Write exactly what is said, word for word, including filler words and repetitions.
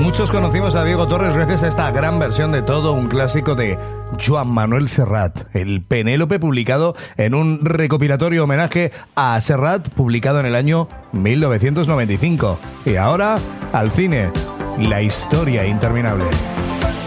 Muchos conocimos a Diego Torres gracias a esta gran versión de todo un clásico de Joan Manuel Serrat, el Penélope, publicado en un recopilatorio homenaje a Serrat, publicado en el año mil novecientos noventa y cinco. Y ahora, al cine, La historia interminable.